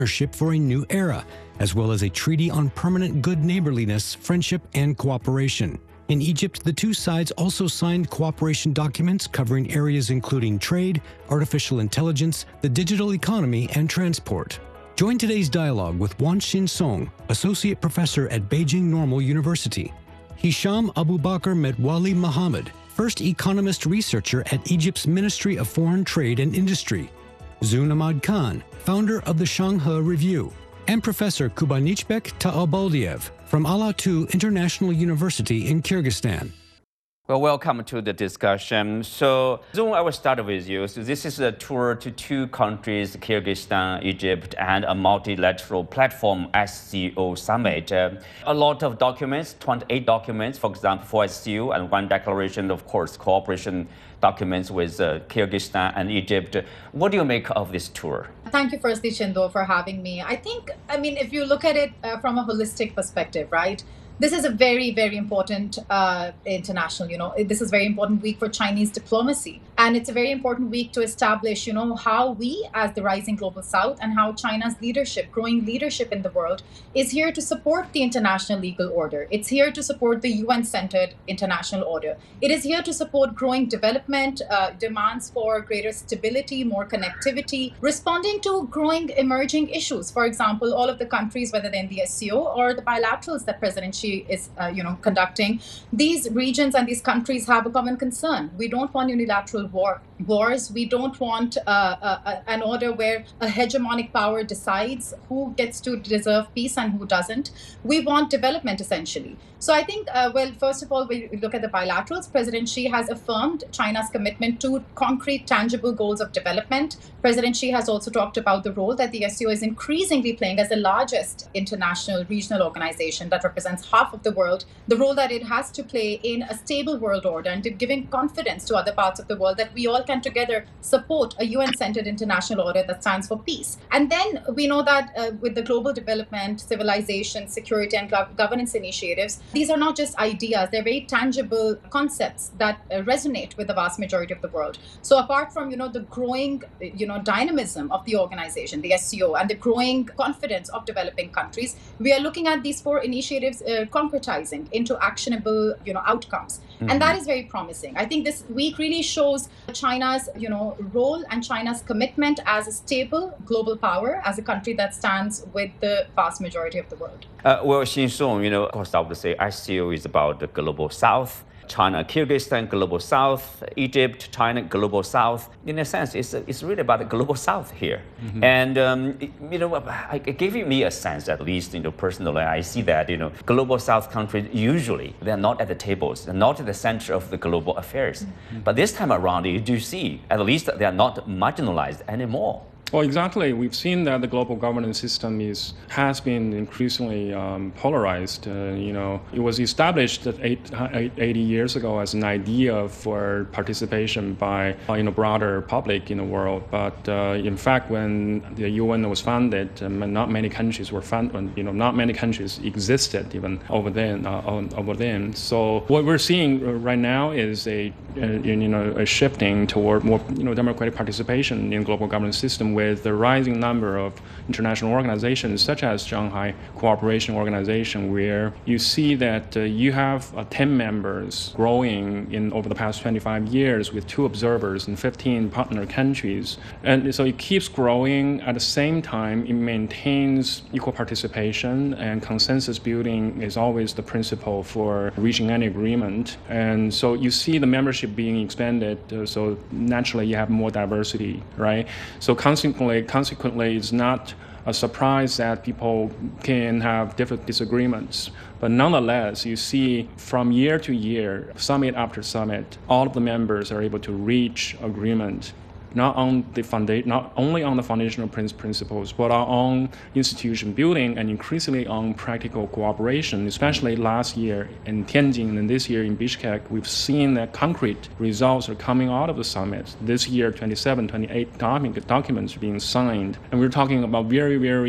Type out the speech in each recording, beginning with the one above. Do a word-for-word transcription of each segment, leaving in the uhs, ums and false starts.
partnership for a new era, as well as a treaty on permanent good neighborliness, friendship, and cooperation. In Egypt, the two sides also signed cooperation documents covering areas including trade, artificial intelligence, the digital economy, and transport. Join today's dialogue with Wanxin Song, Associate Professor at Beijing Normal University, Hisham Abubakar Medwali Mohammed, First Economist Researcher at Egypt's Ministry of Foreign Trade and Industry, Zun Ahmad Khan, founder of the Shanghai Review, and Professor Kubanichbek Taobaldiev from Alatu International University in Kyrgyzstan. Well, welcome to the discussion. So, Zun, I will start with you. So this is a tour to two countries, Kyrgyzstan, Egypt, and a multilateral platform, S C O Summit. Uh, a lot of documents, twenty-eight documents, for example, for S C O, and one declaration, of course, cooperation documents with uh, Kyrgyzstan and Egypt. What do you make of this tour? Thank you, firstly, Chindo, for having me. I think, I mean, if you look at it uh, from a holistic perspective, right? This is a very, very important uh, international, you know, this is a very important week for Chinese diplomacy. And it's a very important week to establish, you know, how we as the rising global south and how China's leadership, growing leadership in the world is here to support the international legal order. It's here to support the U N-centered international order. It is here to support growing development, uh, demands for greater stability, more connectivity, responding to growing emerging issues. For example, all of the countries, whether they're in the S C O or the bilaterals that President Xi is uh, you know conducting, these regions and these countries have a common concern. We don't want unilateral war wars. We don't want uh, uh, an order where a hegemonic power decides who gets to deserve peace and who doesn't. We want development, essentially. So I think, uh, well, first of all, we look at the bilaterals. President Xi has affirmed China's commitment to concrete, tangible goals of development. President Xi has also talked about the role that the S C O is increasingly playing as the largest international regional organization that represents half of the world, the role that it has to play in a stable world order and to giving confidence to other parts of the world that we all can together support a U N-centered international order that stands for peace. And then we know that uh, with the global development, civilization, security, and gov- governance initiatives, these are not just ideas, they're very tangible concepts that uh, resonate with the vast majority of the world. So apart from, you know, the growing, you know, dynamism of the organization, the S C O, and the growing confidence of developing countries, we are looking at these four initiatives uh, concretizing into actionable, you know, outcomes. Mm-hmm. And that is very promising. I think this week really shows China's, you know, role and China's commitment as a stable global power, as a country that stands with the vast majority of the world. Uh, well, Xin Song, you know, of course, I would say S C O is about the global south. China, Kyrgyzstan, global south, Egypt, China, global south. In a sense, it's, it's really about the global south here. Mm-hmm. And, um, you know, it gave me a sense, at least, you know, personally, I see that, you know, global south countries, usually, they're not at the tables, they're not at the center of the global affairs. Mm-hmm. But this time around, you do see, at least they're not marginalized anymore. Well, exactly. We've seen that the global governance system is has been increasingly um, polarized. Uh, you know, it was established eight, eighty years ago as an idea for participation by uh, you know broader public in the world. But uh, in fact, when the U N was founded, um, not many countries were founded. You know, not many countries existed even over then. Uh, over then. So what we're seeing right now is a, a you know a shifting toward more you know democratic participation in global governance system, with the rising number of international organizations such as Shanghai Cooperation Organization, where you see that uh, you have uh, ten members growing in over the past twenty-five years with two observers in fifteen partner countries. And so it keeps growing. At the same time, it maintains equal participation, and consensus building is always the principle for reaching any agreement. And so you see the membership being expanded, uh, so naturally you have more diversity, right? So consequently, consequently, it's not a surprise that people can have different disagreements. But nonetheless, you see from year to year, summit after summit, all of the members are able to reach agreement, not on the founda- not only on the foundational principles, but on institution building and increasingly on practical cooperation. Especially last year in Tianjin and this year in Bishkek, we've seen that concrete results are coming out of the summit. This year, twenty-seven, twenty-eight document, documents are being signed, and we're talking about very, very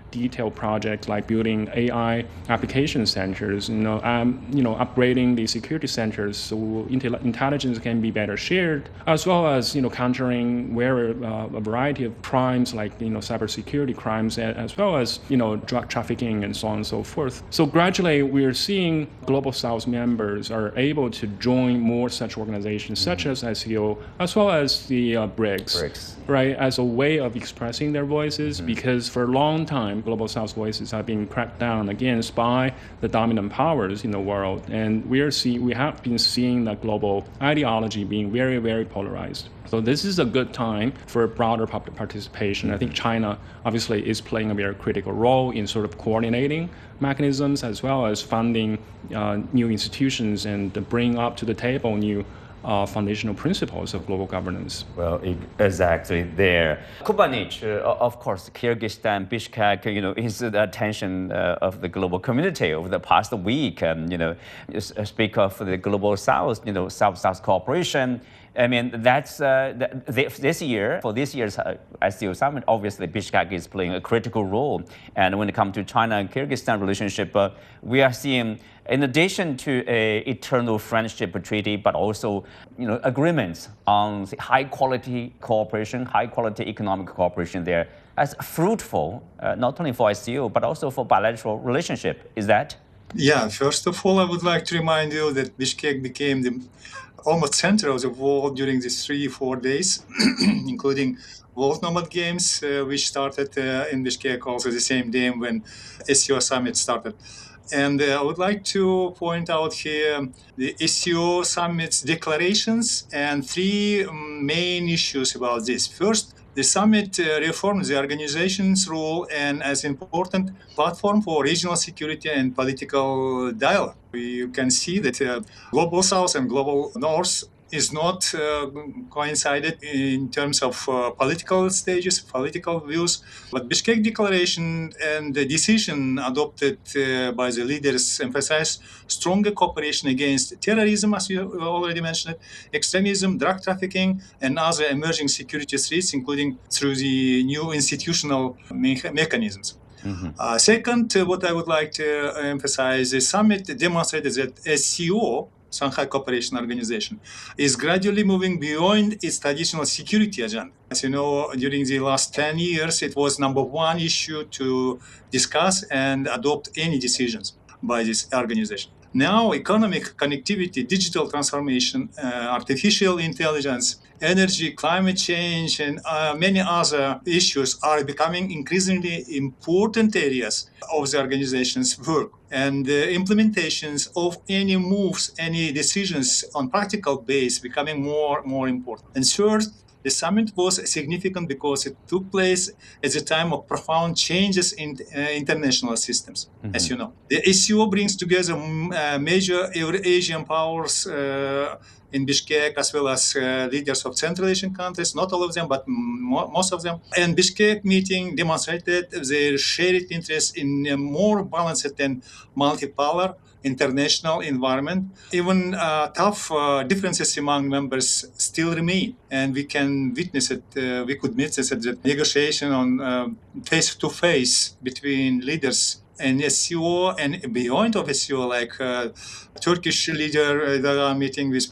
detailed projects like building A I application centers, you know, um, you know, upgrading the security centers so intel- intelligence can be better shared, as well as, you know, countering where, uh, a variety of crimes like, you know, cybersecurity crimes, as well as, you know, drug trafficking and so on and so forth. So gradually, we're seeing Global South members are able to join more such organizations, mm-hmm. such as S C O, as well as the uh, BRICS, BRICS, right, as a way of expressing their voices, mm-hmm. because for a long time, Global South voices have been cracked down against by the dominant powers in the world, and we are see we have been seeing that global ideology being very, very polarized. So this is a good time for broader public participation. I think China obviously is playing a very critical role in sort of coordinating mechanisms as well as funding uh, new institutions and bring up to the table new Uh, foundational principles of global governance. Well, exactly there. Kubanich, uh, of course, Kyrgyzstan, Bishkek, you know, is the attention uh, of the global community over the past week. Um, you know, you speak of the global South, you know, South-South cooperation. I mean, that's uh, th- this year, for this year's uh, S C O summit, obviously Bishkek is playing a critical role. And when it comes to China and Kyrgyzstan relationship, uh, we are seeing, in addition to a eternal friendship treaty, but also, you know, agreements on high quality cooperation, high quality economic cooperation there as fruitful, uh, not only for S C O, but also for bilateral relationship. Is that? Yeah, first of all, I would like to remind you that Bishkek became the almost center of the world during these three, four days, including World Nomad Games, uh, which started uh, in Bishkek also the same day when S C O Summit started. And uh, I would like to point out here the S C O Summit's declarations and three um, main issues about this. First, the summit uh, reforms the organization's role and as an important platform for regional security and political dialogue. You can see that uh, Global South and Global North is not uh, coincided in terms of uh, political stages, political views. But Bishkek Declaration and the decision adopted uh, by the leaders emphasize stronger cooperation against terrorism, as you already mentioned, extremism, drug trafficking, and other emerging security threats, including through the new institutional me- mechanisms. Mm-hmm. Uh, second, uh, what I would like to uh, emphasize, the summit demonstrated that S C O, Shanghai Cooperation Organization, is gradually moving beyond its traditional security agenda. As you know, during the last ten years, it was number one issue to discuss and adopt any decisions by this organization. Now, economic connectivity, digital transformation, uh, artificial intelligence, energy, climate change, and uh, many other issues are becoming increasingly important areas of the organization's work. And the implementations of any moves, any decisions on practical base becoming more more important. And third, the summit was significant because it took place at the time of profound changes in uh, international systems, mm-hmm. as you know. The S C O brings together uh, major Eurasian powers uh, in Bishkek, as well as uh, leaders of Central Asian countries, not all of them, but mo- most of them. And Bishkek meeting demonstrated their shared interest in a more balanced and multipolar international environment. Even uh, tough uh, differences among members still remain, and we can witness it. Uh, we could witness it, the negotiation on uh, face-to-face between leaders and S C O and beyond of S C O, like uh, Turkish leader uh, meeting with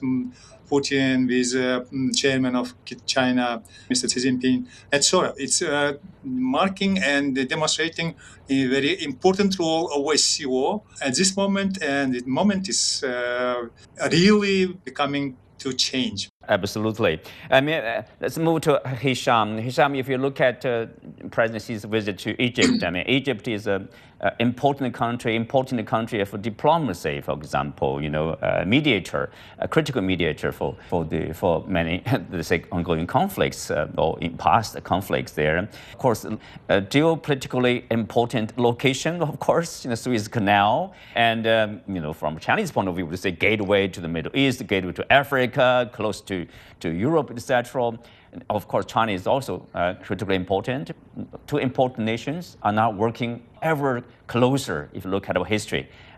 Putin, with uh, chairman of China, Mister Xi Jinping, et cetera. It's uh, marking and demonstrating a very important role of S C O at this moment, and the moment is uh, really becoming to change. Absolutely. I mean, uh, let's move to Hisham. Hisham, if you look at uh, President Xi's visit to Egypt, I mean, Egypt is an important country, important country for diplomacy, for example, you know, a mediator, a critical mediator for, for, the, for many, let's say, ongoing conflicts uh, or in past conflicts there. Of course, a geopolitically important location, of course, you know, Suez Canal. And, um, you know, from Chinese point of view, we say gateway to the Middle East, gateway to Africa, close to To, to Europe, et cetera. Of course, China is also uh, critically important. Two important nations are now working ever closer, if you look at our history.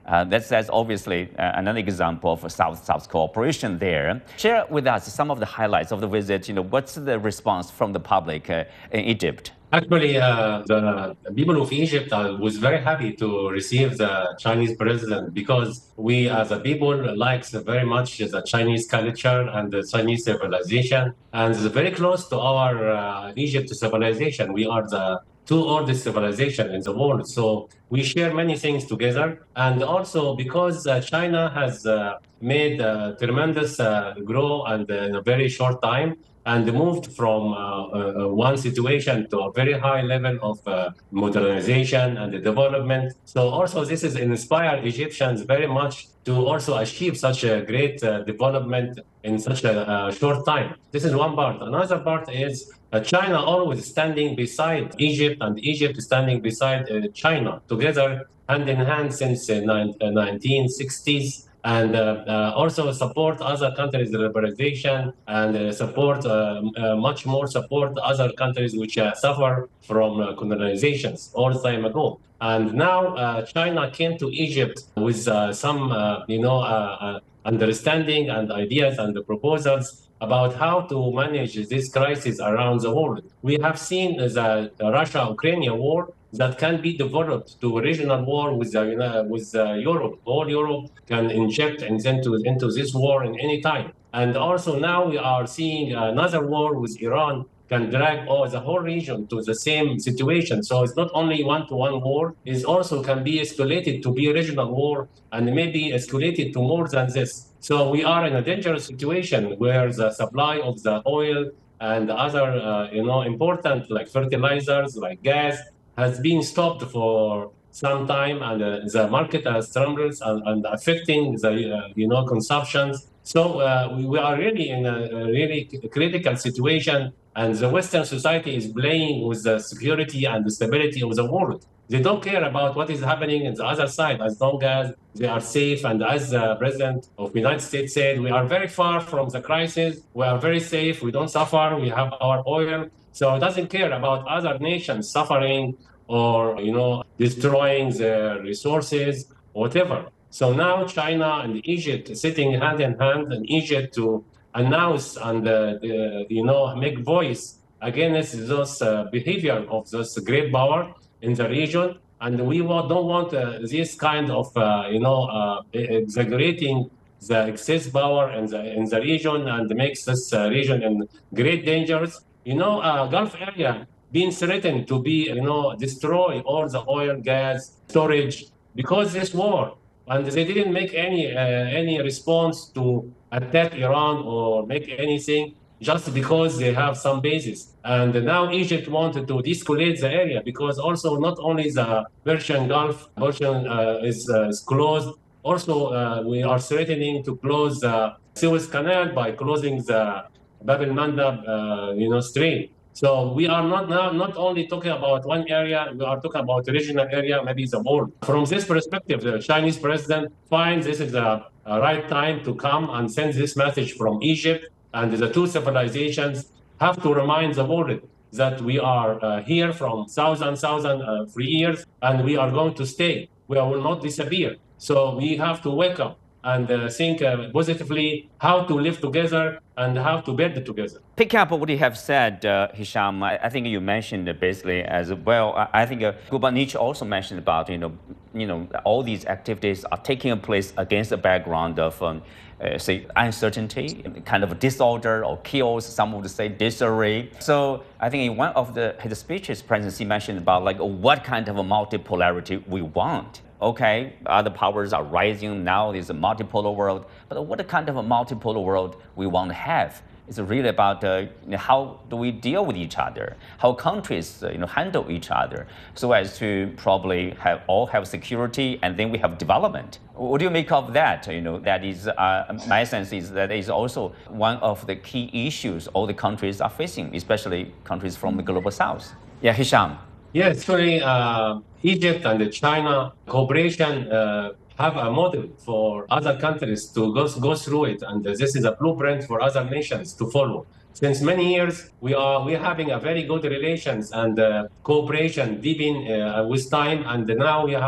Uh, that's, that's obviously uh, another example of South-South cooperation there. Share with us some of the highlights of the visit. You know, what's the response from the public uh, in Egypt? Actually, uh, the people of Egypt uh, was very happy to receive the Chinese president because we, as a people, likes very much the Chinese culture and the Chinese civilization, and it's very close to our uh, Egypt civilization. We are the two oldest civilization in the world, so we share many things together. And also because uh, China has uh, made uh, tremendous uh, growth and uh, in a very short time, and moved from uh, uh, one situation to a very high level of uh, modernization and development. So also this is inspired Egyptians very much to also achieve such a great uh, development in such a uh, short time. This is one part. Another part is uh, China always standing beside Egypt and Egypt standing beside uh, China, together hand in hand since uh, nineteen sixties. And uh, uh, also support other countries' liberalization and uh, support uh, uh, much more support other countries which uh, suffer from uh, colonizations all the time ago. And now uh, China came to Egypt with uh, some, uh, you know, uh, uh, understanding and ideas and proposals about how to manage this crisis around the world. We have seen the Russia-Ukraine war that can be developed to a regional war with uh, with uh, Europe. All Europe can inject into into this war in any time. And also now we are seeing another war with Iran can drag all the whole region to the same situation. So it's not only one-to-one war, it also can be escalated to be a regional war and maybe escalated to more than this. So we are in a dangerous situation where the supply of the oil and other, uh, you know, important like fertilizers, like gas, has been stopped for some time, and uh, the market has trembles and, and affecting the, uh, you know, consumptions. So uh, we, we are really in a, a really critical situation, and the Western society is playing with the security and the stability of the world. They don't care about what is happening on the other side, as long as they are safe. And as the President of the United States said, we are very far from the crisis. We are very safe. We don't suffer. We have our oil. So it doesn't care about other nations suffering or, you know, destroying their resources, whatever. So now China and Egypt sitting hand in hand, and Egypt to announce and, uh, uh, you know, make voice against those uh, behavior of this great power in the region. And we don't want uh, this kind of, uh, you know, uh, exaggerating the excess power in the, in the region and makes this uh, region in great dangers. You know, uh, Gulf area being threatened to be, you know, destroy all the oil, gas, storage because this war. And they didn't make any uh, any response to attack Iran or make anything just because they have some bases. And now Egypt wanted to de-escalate the area because also not only the Persian Gulf, Persian uh, is, uh, is closed, also uh, we are threatening to close the Suez Canal by closing the Bab el-Mandab, uh, you know, Strait. So we are not now not only talking about one area, we are talking about the regional area, maybe the world. From this perspective, the Chinese president finds this is the right time to come and send this message from Egypt, and the two civilizations have to remind the world that we are uh, here from thousand, thousand, uh, three years, and we are going to stay. We will not disappear. So we have to wake up and uh, think uh, positively how to live together and how to build together. Pick up what you have said, uh, Hisham. I, I think you mentioned basically as well. I, I think uh, Gurbanich also mentioned about, you know, you know, all these activities are taking place against the background of, um, uh, say, uncertainty, kind of disorder or chaos. Some would say disarray. So I think in one of the his speeches, President Xi mentioned about like what kind of a multipolarity we want. Okay, other powers are rising now. There's a multipolar world, but what kind of a multipolar world we want to have? It's really about uh, you know, how do we deal with each other, how countries uh, you know handle each other, so as to probably have all have security, and then we have development. What do you make of that? You know, that is uh, my sense is that is also one of the key issues all the countries are facing, especially countries from the global south. Yeah, Hisham. Yes, actually, uh, Egypt and China cooperation uh, have a model for other countries to go, go through it, and this is a blueprint for other nations to follow. Since many years, we are we are having a very good relations and uh, cooperation deep in uh, with time, and now we have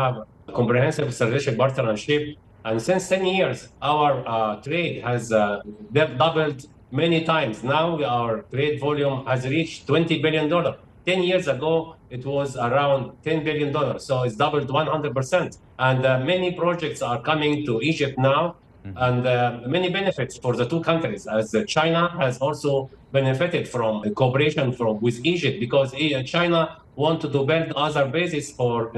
comprehensive strategic partnership. And since ten years, our uh, trade has uh, doubled many times. Now our trade volume has reached twenty billion dollars. ten years ago, it was around ten billion dollars. So it's doubled one hundred percent. And uh, many projects are coming to Egypt now. Mm-hmm. And uh, many benefits for the two countries, as uh, China has also benefited from cooperation from with Egypt, because China wanted to build other bases for